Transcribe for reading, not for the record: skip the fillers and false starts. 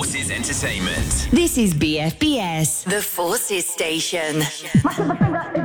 Forces Entertainment. This is BFBS, the Forces Station. My trigger finger